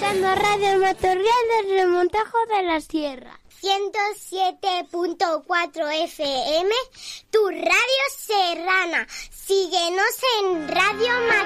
escuchando Radio Matorral del Remontajo de la Sierra. 107.4 FM, tu radio serrana. Síguenos en Radio Matorral.